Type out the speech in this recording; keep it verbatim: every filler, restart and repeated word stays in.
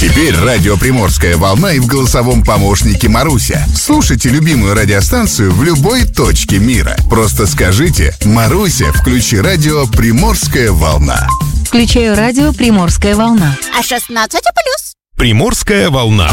Теперь радио «Приморская волна» и в голосовом помощнике Маруся. Слушайте любимую радиостанцию в любой точке мира. Просто скажите: «Маруся, включи радио «Приморская волна». Включаю радио «Приморская волна». А шестнадцать плюс. «Приморская волна».